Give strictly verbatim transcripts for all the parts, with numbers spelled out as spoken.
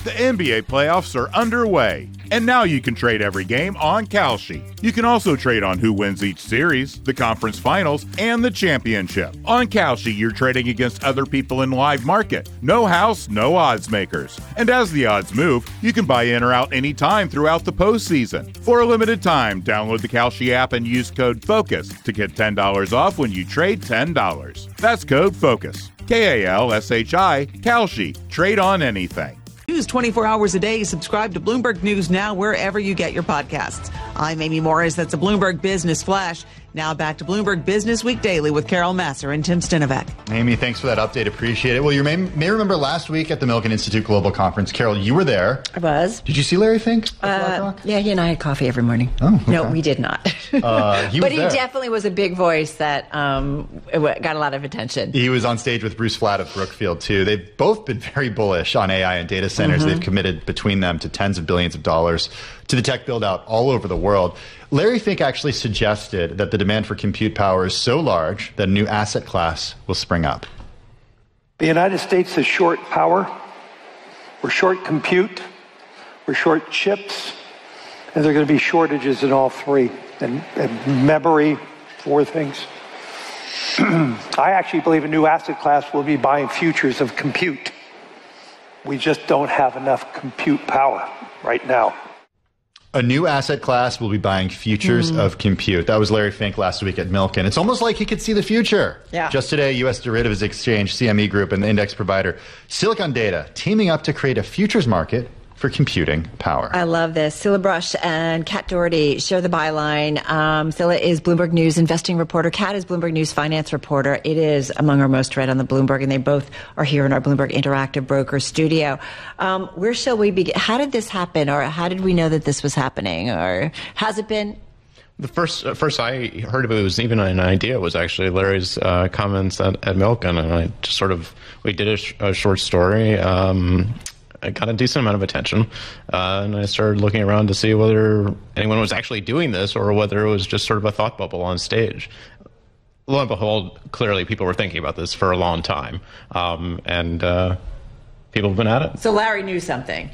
The N B A playoffs are underway, and now you can trade every game on Kalshi. You can also trade on who wins each series, the conference finals, and the championship. On Kalshi, you're trading against other people in live market. No house, no odds makers. And as the odds move, you can buy in or out anytime throughout the postseason. For a limited time, download the Kalshi app and use code FOCUS to get ten dollars off when you trade ten dollars. That's code FOCUS. K A L S H I, Kalshi. Trade on anything. News twenty-four hours a day. Subscribe to Bloomberg News now wherever you get your podcasts. I'm Amy Morris. That's a Bloomberg Business Flash. Now back to Bloomberg Business Week Daily with Carol Masser and Tim Stinovec. Amy, thanks for that update. Appreciate it. Well, you may, may remember last week at the Milken Institute Global Conference, Carol, you were there. I was. Did you see Larry Fink? Uh, yeah, he and I had coffee every morning. Oh, okay. No, we did not. Uh, he but was he there. definitely was a big voice that um, got a lot of attention. He was on stage with Bruce Flatt of Brookfield, too. They've both been very bullish on A I and data centers. Mm-hmm. They've committed between them to tens of billions of dollars to the tech build-out all over the world. Larry Fink actually suggested that the demand for compute power is so large that a new asset class will spring up. The United States is short power, we're short compute, we're short chips, and there are going to be shortages in all three. And, and memory, four things. I actually believe a new asset class will be buying futures of compute. We just don't have enough compute power right now. A new asset class will be buying futures mm. of compute. That was Larry Fink last week at Milken. It's almost like he could see the future. Yeah. Just today, U S derivatives exchange C M E Group and the index provider Silicon Data teaming up to create a futures market for computing power. I love this. Scilla Brush and Kat Doherty share the byline. Um, Scilla is Bloomberg News investing reporter. Kat is Bloomberg News finance reporter. It is among our most read on the Bloomberg, and they both are here in our Bloomberg Interactive Broker studio. Um, where shall we begin? How did this happen, or how did we know that this was happening, or has it been? The first uh, first I heard of it was even an idea was actually Larry's uh, comments at, at Milken, and I just sort of, we did a, sh- a short story. Um, I got a decent amount of attention, uh, and I started looking around to see whether anyone was actually doing this or whether it was just sort of a thought bubble on stage. Lo and behold, clearly people were thinking about this for a long time, um, and uh, people have been at it. So Larry knew something.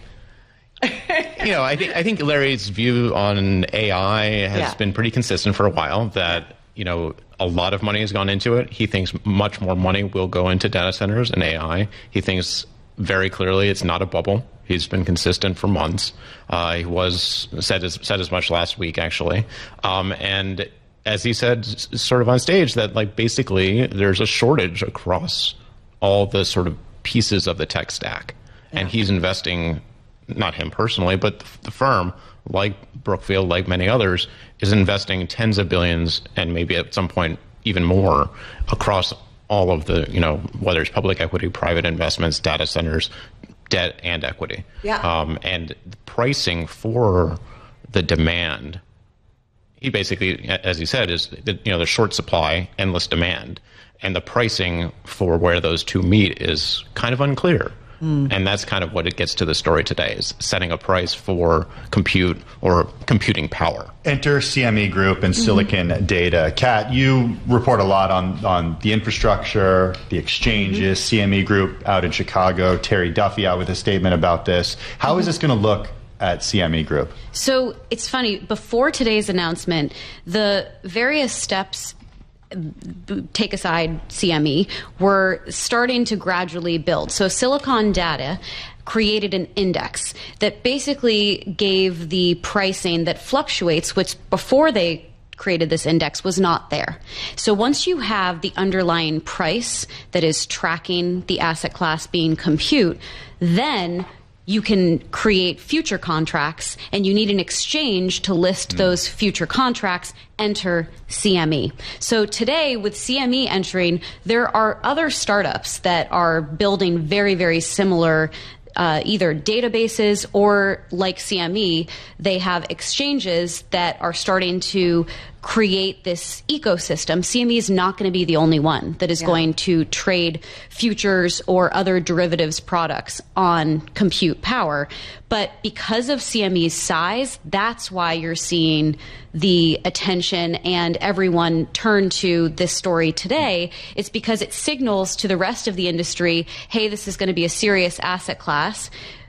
You know, I think I think Larry's view on A I has yeah. been pretty consistent for a while, that, you know, a lot of money has gone into it. He thinks much more money will go into data centers and A I. He thinks very clearly it's not a bubble. He's been consistent for months. Uh, he was said as, said as much last week, actually. Um, and as he said, s- sort of on stage, that like basically there's a shortage across all the sort of pieces of the tech stack. Yeah. And he's investing, not him personally, but the, the firm, like Brookfield, like many others, is investing tens of billions and maybe at some point even more across all of the, you know, whether it's public equity, private investments, data centers, debt and equity. Yeah. Um, and the pricing for the demand, he basically, as he said, is, the, you know, the short supply, endless demand. And the pricing for where those two meet is kind of unclear. Mm. And that's kind of what it gets to the story today, is setting a price for compute or computing power. Enter C M E Group and Silicon mm-hmm. Data. Kat, you report a lot on, on the infrastructure, the exchanges, mm-hmm. C M E Group out in Chicago, Terry Duffy out with a statement about this. How mm-hmm. is this going to look at C M E Group? So it's funny, before today's announcement, the various steps, take aside C M E, we're starting to gradually build. So Silicon Data created an index that basically gave the pricing that fluctuates, which before they created this index was not there. So once you have the underlying price that is tracking the asset class being compute, then you can create future contracts, and you need an exchange to list mm. those future contracts. Enter C M E. So today, with C M E entering, there are other startups that are building very, very similar uh, either databases or, like C M E, they have exchanges that are starting to create this ecosystem. C M E is not going to be the only one that is yeah. going to trade futures or other derivatives products on compute power. But because of C M E's size, that's why you're seeing the attention and everyone turn to this story today. It's because it signals to the rest of the industry, hey, this is going to be a serious asset class.